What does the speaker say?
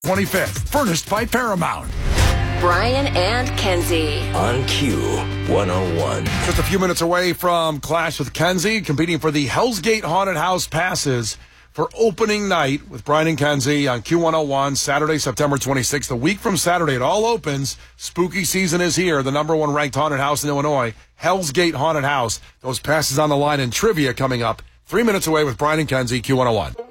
25th, furnished by Paramount. Brian and Kenzie on Q101. Just a few minutes away from Clash with Kenzie, competing for the Hell's Gate Haunted House passes for opening night with Brian and Kenzie on Q101, Saturday, September 26th. A week from Saturday, it all opens. Spooky season is here. The number one ranked haunted house in Illinois, Hell's Gate Haunted House. Those passes on the line and trivia coming up 3 minutes away with Brian and Kenzie, Q101.